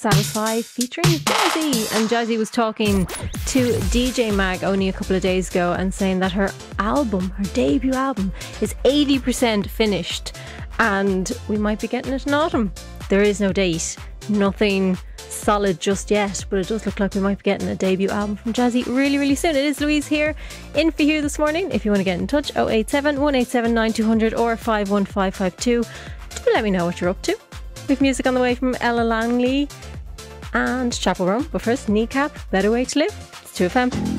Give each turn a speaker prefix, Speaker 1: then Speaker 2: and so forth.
Speaker 1: Satisfy featuring Jazzy. And Jazzy was talking to DJ Mag only a couple of days ago and saying that her album, her debut album, is 80% finished and we might be getting it in autumn. There is no date, nothing solid just yet, but it does look like we might be getting a debut album from Jazzy really, really soon. It is Louise here in for you this morning. If you want to get in touch, 087 187 9200 or 51552. Do let me know what you're up to. With music on the way from Ella Langley and Chapel Roan. But first, Kneecap, Better Way to Live. It's 2FM.